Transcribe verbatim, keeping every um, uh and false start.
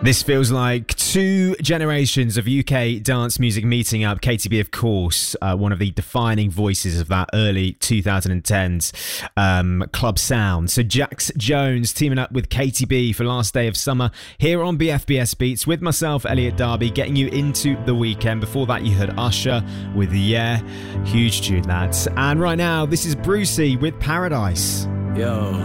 This feels like two generations of U K dance music meeting up. K T B, of course, uh, one of the defining voices of that early twenty tens um, club sound. So Jax Jones teaming up with K T B for Last Day of Summer here on B F B S Beats with myself, Elliot Darby, getting you into the weekend. Before that, you heard Usher with Yeah. Huge tune, that. And right now, this is Brucey with Paradise. Yo.